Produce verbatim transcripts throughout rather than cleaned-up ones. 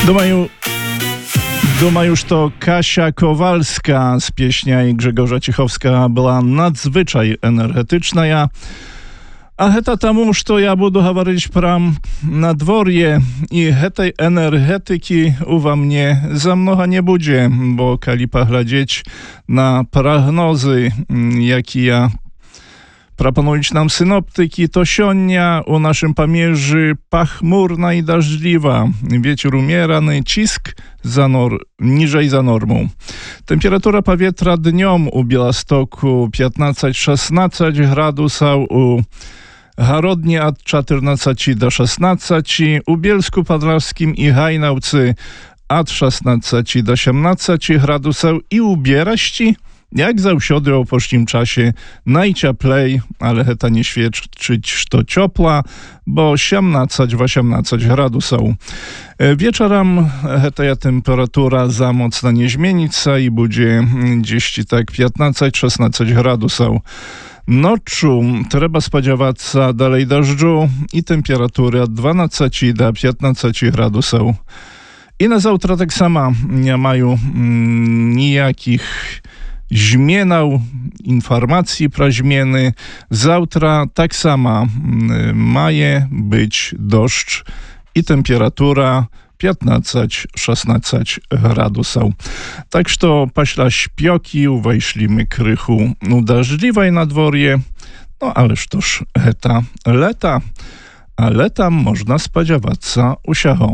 Думаю, думаю, что Kasia Kowalska z pieśnia i Grzegorza Cichowska była nadzwyczaj energetyczna. A heta tamu, что ja буду говорить про надворье, i tej energetyki uwa mnie za mnoga nie będzie, bo kali poglądać na prognozy, jakie ja proponują nam synoptyki, to sionia u naszym pamierzy pachmurna i dażdżliwa. Wieczór umierany, cisk za nor, niżej za normą. Temperatura powietrza dniom u Białegostoku piętnaście szesnaście gradusów, u Harodnie od czternaście do szesnastu, u Bielsku Podlaskim i Hajnałcy od szesnaście do osiemnastu gradusów i u Bieraści, jak zawsiody o poszczym czasie, najcieplej, ale heta nie świadczyć, że ciepła, bo siedemnaście osiemnaście gradusów. Wieczorem heta temperatura za mocno nie zmienica i będzie gdzieś tak piętnaście szesnaście gradusów. Noczu trzeba spodziewać się dalej deszczu i temperatury od dwanaście do piętnastu gradusów. I na zawtra tak samo nie mają mm, nijakich zmienał, informacji pro zmiany. Zawtra tak samo mm, maje być deszcz i temperatura piętnaście szesnaście gradusów. Tak, że paśla śpioki, wejślimy krychu udażliwej na dworje, no ależ toż heta leta, a leta można spodziewać się usiachą.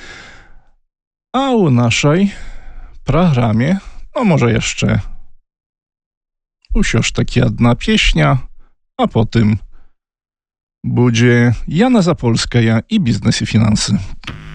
A u naszej programie, no może jeszcze usiąż taka jedna pieśnia, a potem będzie Jana Zapolska i biznes i finanse.